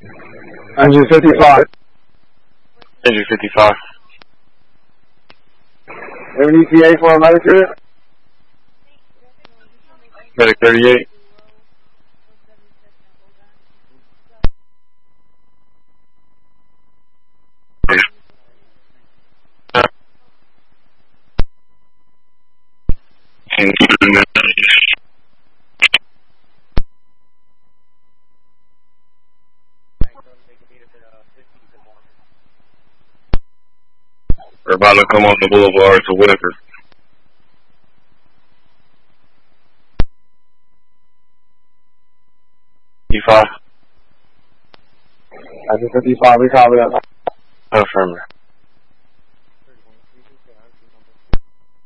Engine 55. Engine 55. Have an ETA for a medic here? Medic 38. We're about to come on the boulevard to Whitaker. E5. Engine 55, we copy that. Affirmative.